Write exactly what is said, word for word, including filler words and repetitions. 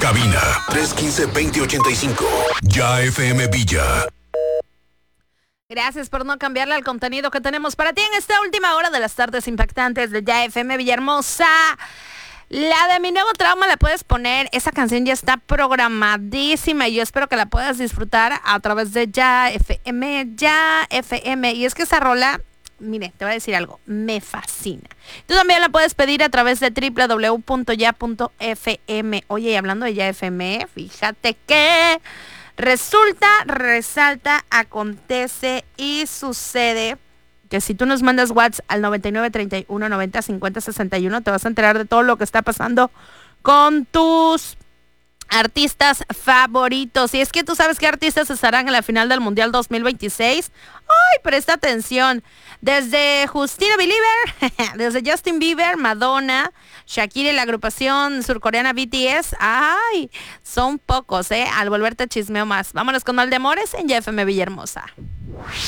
Cabina tres uno cinco, dos cero ocho cinco. Ya F M Villa. Gracias por no cambiarle al contenido que tenemos para ti en esta última hora de las tardes impactantes de Ya F M Villahermosa. La de Mi Nuevo Trauma la puedes poner, esa canción ya está programadísima y yo espero que la puedas disfrutar a través de Ya F M, Ya F M. Y es que esa rola, mire, te voy a decir algo, me fascina. Tú también la puedes pedir a través de doble u doble u doble u punto ya punto f m. Oye, y hablando de Ya F M, fíjate que resulta, resalta, acontece y sucede que si tú nos mandas WhatsApp al noventa y nueve, treinta y uno, noventa, cincuenta, sesenta y uno, te vas a enterar de todo lo que está pasando con tus artistas favoritos. Y es que tú sabes qué artistas estarán en la final del Mundial dos mil veintiséis. ¡Ay, presta atención! Desde Justina Believer, desde Justin Bieber, Madonna, Shakira y la agrupación surcoreana B T S. ¡Ay! Son pocos, ¿eh? Al volverte chismeo más. Vámonos con Mal de Amores en Ya F M Villahermosa.